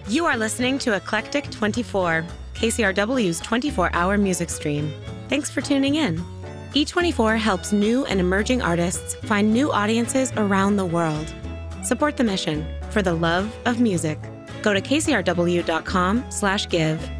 You are listening to Eclectic 24, KCRW's 24-hour music stream. Thanks for tuning in. E24 helps new and emerging artists find new audiences around the world. Support the mission for the love of music. Go to kcrw.com/give